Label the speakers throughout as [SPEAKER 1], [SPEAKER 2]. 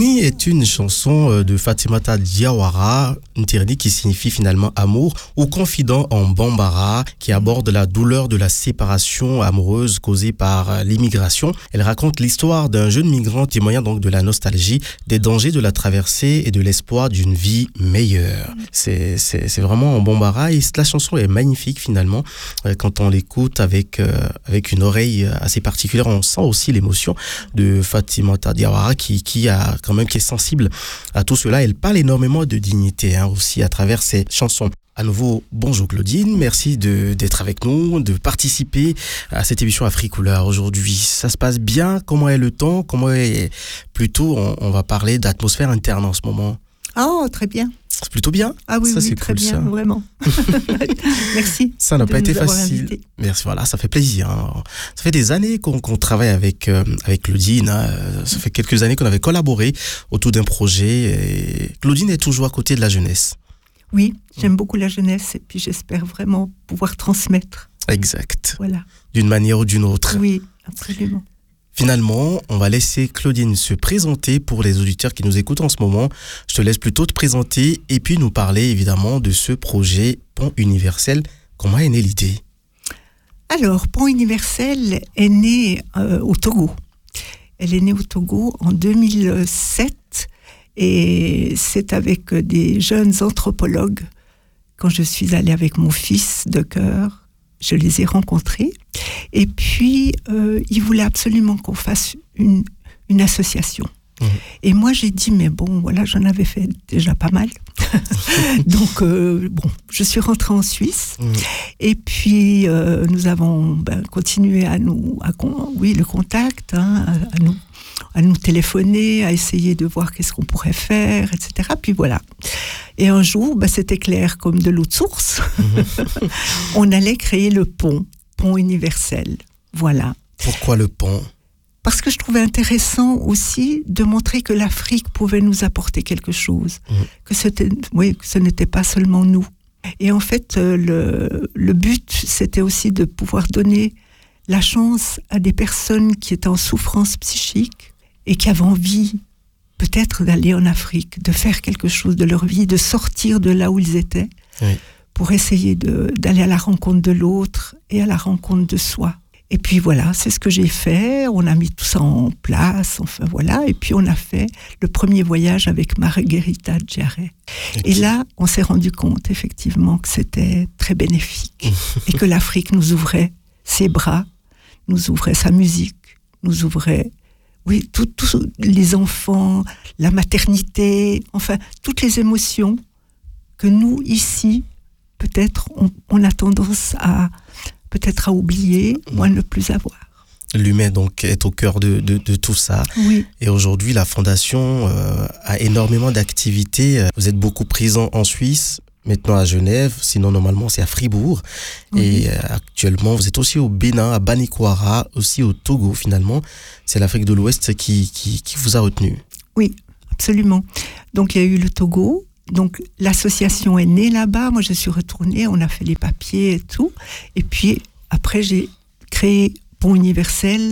[SPEAKER 1] Ntirni est une chanson de Fatimata Diawara, Ntirni qui signifie finalement amour, ou confident en bambara, qui aborde la douleur de la séparation amoureuse causée par l'immigration. Elle raconte l'histoire d'un jeune migrant témoignant donc de la nostalgie, des dangers de la traversée et de l'espoir d'une vie meilleure. C'est vraiment en bambara et la chanson est magnifique finalement. Quand on l'écoute avec une oreille assez particulière, on sent aussi l'émotion de Fatimata Diawara qui est sensible à tout cela. Elle parle énormément de dignité aussi à travers ses chansons. À nouveau, bonjour Claudine, merci d'être avec nous, de participer à cette émission Afrique Couleur aujourd'hui. Ça se passe bien? Comment est le temps? Plutôt, on va parler d'atmosphère interne en ce moment.
[SPEAKER 2] Oh, très bien.
[SPEAKER 1] C'est plutôt bien.
[SPEAKER 2] Ah oui,
[SPEAKER 1] ça,
[SPEAKER 2] oui,
[SPEAKER 1] c'est
[SPEAKER 2] très
[SPEAKER 1] cool,
[SPEAKER 2] bien,
[SPEAKER 1] ça.
[SPEAKER 2] Vraiment. Merci.
[SPEAKER 1] Ça n'a pas été facile. Merci, voilà, ça fait plaisir. Ça fait des années qu'on travaille avec Claudine. Ça fait quelques années qu'on avait collaboré autour d'un projet. Et Claudine est toujours à côté de la jeunesse.
[SPEAKER 2] Oui, j'aime beaucoup la jeunesse et puis j'espère vraiment pouvoir transmettre.
[SPEAKER 1] Exact.
[SPEAKER 2] Voilà.
[SPEAKER 1] D'une manière ou d'une autre.
[SPEAKER 2] Oui, absolument.
[SPEAKER 1] Finalement, on va laisser Claudine se présenter pour les auditeurs qui nous écoutent en ce moment. Je te laisse plutôt te présenter et puis nous parler évidemment de ce projet Pont Universel. Comment est née l'idée?
[SPEAKER 2] Alors, Pont Universel est né au Togo. Elle est née au Togo en 2007 et c'est avec des jeunes anthropologues. Quand je suis allée avec mon fils de cœur, je les ai rencontrés. Et puis, ils voulaient absolument qu'on fasse une association. Mmh. Et moi, j'ai dit, mais bon, voilà, j'en avais fait déjà pas mal. Donc, je suis rentrée en Suisse. Mmh. Et puis, nous avons continué le contact, à nous téléphoner, à essayer de voir qu'est-ce qu'on pourrait faire, etc. Puis voilà. Et un jour, c'était clair comme de l'eau de source. On allait créer le Pont Universel. Voilà.
[SPEAKER 1] Pourquoi le pont?
[SPEAKER 2] Parce que je trouvais intéressant aussi de montrer que l'Afrique pouvait nous apporter quelque chose. Que ce n'était pas seulement nous. Et en fait, le but, c'était aussi de pouvoir donner la chance à des personnes qui étaient en souffrance psychique et qui avaient envie peut-être d'aller en Afrique, de faire quelque chose de leur vie, de sortir de là où ils étaient, pour essayer d'aller à la rencontre de l'autre et à la rencontre de soi. Et puis voilà, c'est ce que j'ai fait, on a mis tout ça en place, enfin voilà, et puis on a fait le premier voyage avec Margherita Djarret. Et là, on s'est rendu compte effectivement que c'était très bénéfique et que l'Afrique nous ouvrait ses bras, nous ouvrait sa musique, nous ouvrait... Oui, tous les enfants, la maternité, enfin, toutes les émotions que nous, ici, peut-être, on a tendance à oublier ou à ne plus avoir.
[SPEAKER 1] L'humain, donc, est au cœur de tout ça.
[SPEAKER 2] Oui.
[SPEAKER 1] Et aujourd'hui, la Fondation a énormément d'activités. Vous êtes beaucoup présent en Suisse, maintenant à Genève, sinon normalement c'est à Fribourg. Oui. Et actuellement vous êtes aussi au Bénin, à Banikwara, aussi au Togo finalement. C'est l'Afrique de l'Ouest qui vous a retenu.
[SPEAKER 2] Oui, absolument. Donc il y a eu le Togo, donc l'association est née là-bas, moi je suis retournée, on a fait les papiers et tout. Et puis après j'ai créé Pont Universel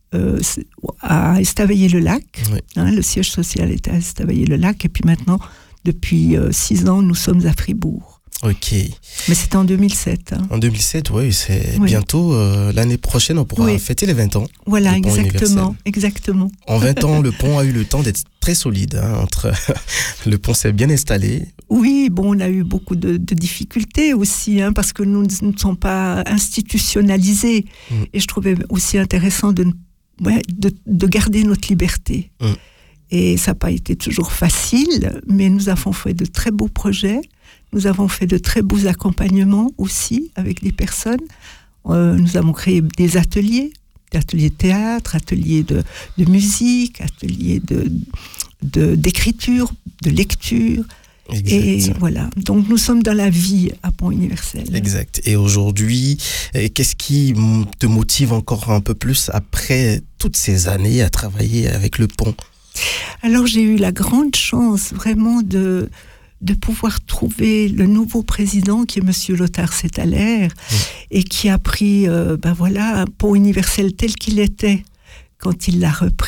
[SPEAKER 2] à Estavayer-le-Lac. Oui. Le siège social était à Estavayer-le-Lac et puis maintenant... Depuis 6 ans, nous sommes à Fribourg.
[SPEAKER 1] Ok.
[SPEAKER 2] Mais c'était en 2007.
[SPEAKER 1] En 2007, oui, c'est bientôt. L'année prochaine, on pourra fêter les 20 ans.
[SPEAKER 2] Voilà, exactement.
[SPEAKER 1] En 20 ans, le pont a eu le temps d'être très solide. Le pont s'est bien installé.
[SPEAKER 2] Oui, bon, on a eu beaucoup de difficultés aussi, parce que nous ne sommes pas institutionnalisés. Et je trouvais aussi intéressant de garder notre liberté. Et ça n'a pas été toujours facile, mais nous avons fait de très beaux projets. Nous avons fait de très beaux accompagnements aussi avec des personnes. Nous avons créé des ateliers de théâtre, ateliers de musique, ateliers d'écriture, de lecture. Exact. Et voilà, donc nous sommes dans la vie à Pont Universel.
[SPEAKER 1] Exact. Et aujourd'hui, qu'est-ce qui te motive encore un peu plus après toutes ces années à travailler avec le pont ?
[SPEAKER 2] Alors j'ai eu la grande chance vraiment de pouvoir trouver le nouveau président qui est Monsieur Lothar Setthaler et qui a pris Pont Universel tel qu'il était quand il l'a repris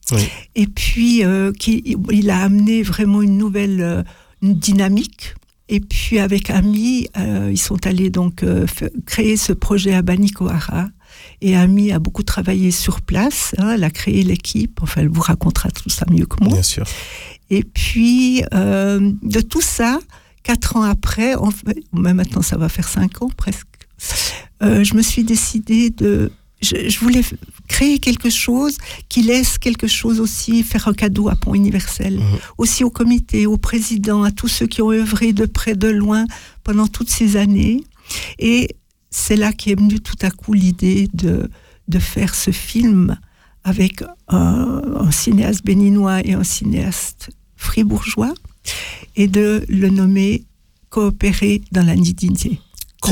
[SPEAKER 1] Oui.
[SPEAKER 2] Et puis, il a amené vraiment une nouvelle une dynamique. Et puis, avec Ami, ils sont allés donc créer ce projet à Banikoara. Et Ami a beaucoup travaillé sur place. Elle a créé l'équipe. Enfin, elle vous racontera tout ça mieux que moi.
[SPEAKER 1] Bien sûr.
[SPEAKER 2] Et puis, de tout ça, 4 ans après, mais maintenant ça va faire 5 ans presque, je me suis décidée je voulais créer quelque chose qui laisse quelque chose aussi, faire un cadeau à Pont Universel, aussi au comité, au président, à tous ceux qui ont œuvré de près, de loin pendant toutes ces années. Et c'est là qu'est venue tout à coup l'idée de faire ce film avec un cinéaste béninois et un cinéaste fribourgeois, et de le nommer Coopérer dans la dignité.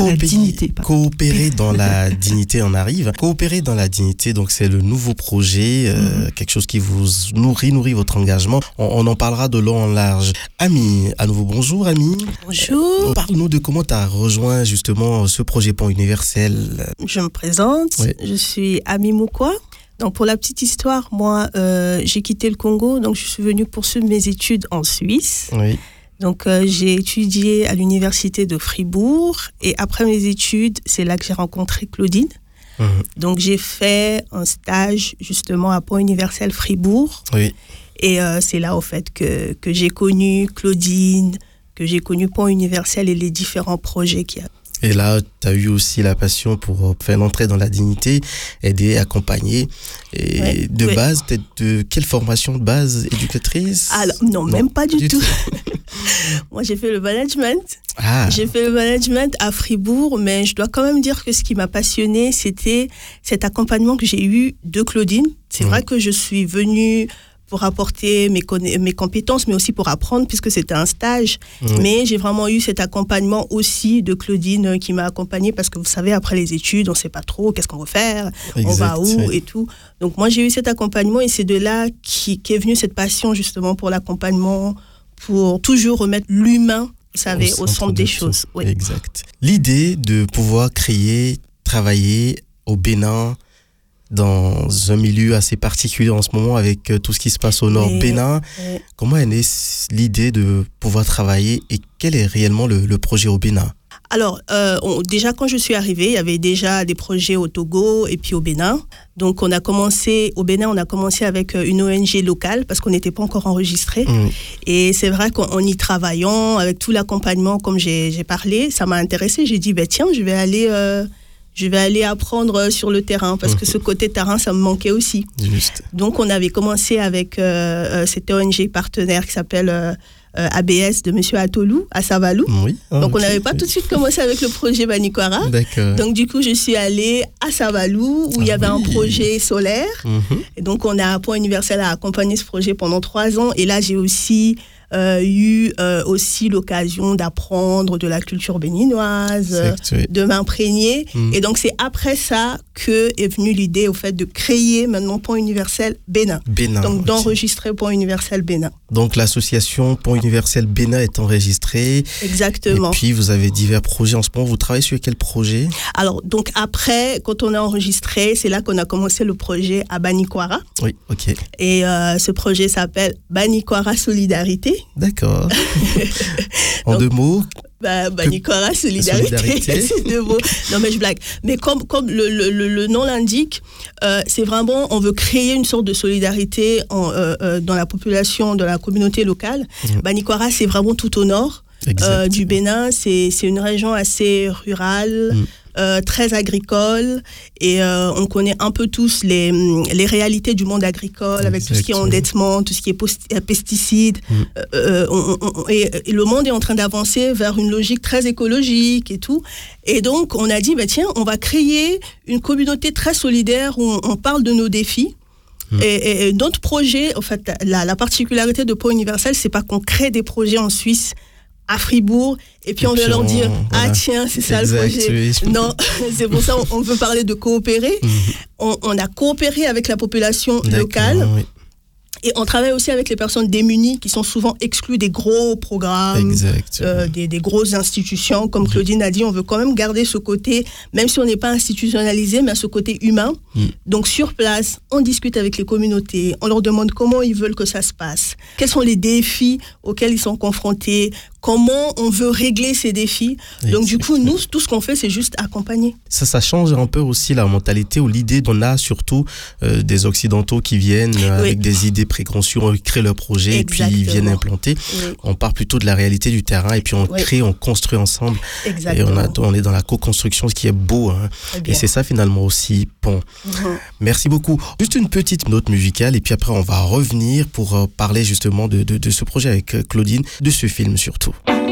[SPEAKER 1] Coopérer dans la dignité, on arrive. Coopérer dans la dignité, donc c'est le nouveau projet, quelque chose qui vous nourrit votre engagement. On en parlera de long en large. Ami, à nouveau bonjour Ami.
[SPEAKER 3] Bonjour.
[SPEAKER 1] Parle-nous de comment tu as rejoint justement ce projet Pont Universel.
[SPEAKER 3] Je me présente,
[SPEAKER 1] Oui.
[SPEAKER 3] Je suis Ami Moukwa. Donc pour la petite histoire, moi j'ai quitté le Congo, donc je suis venue poursuivre mes études en Suisse.
[SPEAKER 1] Oui.
[SPEAKER 3] Donc j'ai étudié à l'université de Fribourg, et après mes études, c'est là que j'ai rencontré Claudine. Donc j'ai fait un stage justement à Pont Universel Fribourg.
[SPEAKER 1] Oui.
[SPEAKER 3] Et c'est là au fait que j'ai connu Claudine, que j'ai connu Pont Universel et les différents projets qu'il y a.
[SPEAKER 1] Et là, tu as eu aussi la passion pour faire l'entrée dans la dignité, aider, accompagner. Et
[SPEAKER 3] Ouais,
[SPEAKER 1] de
[SPEAKER 3] ouais.
[SPEAKER 1] base, peut-être de quelle formation de base? Éducatrice?
[SPEAKER 3] Alors, non, même pas du tout. Moi, j'ai fait le management.
[SPEAKER 1] Ah,
[SPEAKER 3] J'ai fait le management à Fribourg, mais je dois quand même dire que ce qui m'a passionné, c'était cet accompagnement que j'ai eu de Claudine. C'est vrai que je suis venue pour apporter mes compétences, mais aussi pour apprendre, puisque c'était un stage. Mais j'ai vraiment eu cet accompagnement aussi de Claudine qui m'a accompagnée, parce que vous savez, après les études, on ne sait pas trop qu'est-ce qu'on veut faire, on va où
[SPEAKER 1] oui.
[SPEAKER 3] et tout. Donc moi, j'ai eu cet accompagnement, et c'est de là qu'est venue cette passion justement pour l'accompagnement, pour toujours remettre l'humain, vous savez, au centre des choses. Oui.
[SPEAKER 1] Exact. L'idée de pouvoir créer, travailler au Bénin, dans un milieu assez particulier en ce moment avec tout ce qui se passe au nord Bénin. Comment est née l'idée de pouvoir travailler et quel est réellement le projet au Bénin?
[SPEAKER 3] Alors, déjà, quand je suis arrivée, il y avait déjà des projets au Togo et puis au Bénin. Donc, au Bénin, on a commencé avec une ONG locale parce qu'on n'était pas encore enregistré. Et c'est vrai qu'en y travaillant, avec tout l'accompagnement, comme j'ai parlé, ça m'a intéressée. J'ai dit, tiens, je vais aller apprendre sur le terrain, parce que ce côté terrain, ça me manquait aussi.
[SPEAKER 1] Juste.
[SPEAKER 3] Donc, on avait commencé avec cette ONG partenaire qui s'appelle ABS de M. Atolou, à Savalou.
[SPEAKER 1] Oui.
[SPEAKER 3] Donc, on n'avait pas tout de suite commencé avec le projet Banikoara.
[SPEAKER 1] D'accord.
[SPEAKER 3] Donc, du coup, je suis allée à Savalou, où il y avait un projet solaire. Et donc, Pont Universel a accompagné ce projet pendant 3 ans. Et là, j'ai aussi eu aussi l'occasion d'apprendre de la culture béninoise, de m'imprégner. Et donc, c'est après ça que est venue l'idée, au fait, de créer maintenant Pont Universel Bénin. Donc, d'enregistrer Pont Universel Bénin.
[SPEAKER 1] Donc, l'association Pont Universel Bénin est enregistrée.
[SPEAKER 3] Exactement.
[SPEAKER 1] Et puis, vous avez divers projets en ce moment. Vous travaillez sur quel projet?
[SPEAKER 3] Alors, donc après, quand on a enregistré, c'est là qu'on a commencé le projet à Banikoara.
[SPEAKER 1] Oui, ok.
[SPEAKER 3] Et ce projet s'appelle Banikoara Solidarité.
[SPEAKER 1] D'accord. En 2 mots?
[SPEAKER 3] Banikoara Solidarité. C'est 2 mots. Non, mais je blague. Mais comme le nom l'indique, c'est vraiment, on veut créer une sorte de solidarité dans la population, dans la communauté locale. Banikoara, c'est vraiment tout au nord du Bénin. C'est une région assez rurale. Très agricole, et on connaît un peu tous les réalités du monde agricole, avec tout ce qui est endettement, tout ce qui est pesticides. Et le monde est en train d'avancer vers une logique très écologique et tout. Et donc, on a dit, tiens, on va créer une communauté très solidaire où on parle de nos défis. Et notre projet, en fait, la particularité de Pont Universel, c'est pas qu'on crée des projets en Suisse, à Fribourg, et puis on veut leur dire, voilà. Tiens, c'est ça le projet. Oui. Non, c'est pour ça on veut parler de coopérer. On a coopéré avec la population locale. Oui. Et on travaille aussi avec les personnes démunies qui sont souvent exclues des gros programmes, des grosses institutions. Comme Claudine a dit, on veut quand même garder ce côté, même si on n'est pas institutionnalisé, mais ce côté humain. Donc sur place, on discute avec les communautés, on leur demande comment ils veulent que ça se passe, quels sont les défis auxquels ils sont confrontés, comment on veut régler ces défis. Donc du coup, nous, tout ce qu'on fait, c'est juste accompagner.
[SPEAKER 1] Ça change un peu aussi la mentalité ou l'idée qu'on a surtout des Occidentaux qui viennent avec des idées préconçues, on crée leur projet et puis ils viennent implanter. On part plutôt de la réalité du terrain et puis on crée, on construit ensemble. Et on est dans la co-construction, ce qui est beau. Et c'est ça finalement aussi bon. Merci beaucoup. Juste une petite note musicale et puis après on va revenir pour parler justement de ce projet avec Claudine, de ce film surtout.